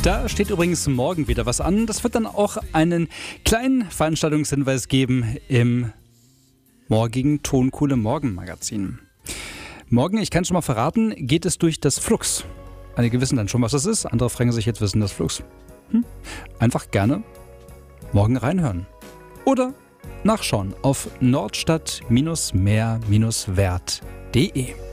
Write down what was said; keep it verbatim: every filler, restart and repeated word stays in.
Da steht übrigens morgen wieder was an. Das wird dann auch einen kleinen Veranstaltungshinweis geben im morgigen Tonkohle Morgenmagazin. Morgen, ich kann schon mal verraten, geht es durch das Flux. Einige wissen dann schon, was das ist. Andere fragen sich jetzt, was ist denn das Flux? Hm? Einfach gerne morgen reinhören. Oder nachschauen auf nordstadt Meer Wert punkt de.